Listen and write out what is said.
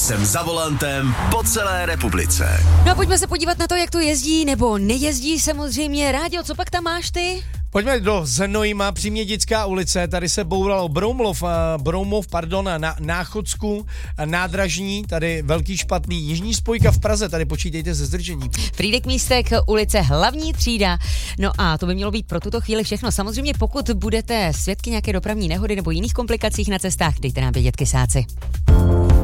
Jsem za volantem po celé republice. No a pojďme se podívat na to, jak to jezdí nebo nejezdí samozřejmě. Rádio, co pak tam máš ty? Pojďme do Znojma, Přímědětská ulice, tady se bouralo Broumov, na Náchodsku, nádražní, tady velký špatný, jižní spojka v Praze, tady počítejte se zdržení. Frýdek Místek, ulice Hlavní třída. No a to by mělo být pro tuto chvíli všechno. Samozřejmě pokud budete svědky nějaké dopravní nehody nebo jiných komplikacích na cestách, dejte nám vědět, kysáci.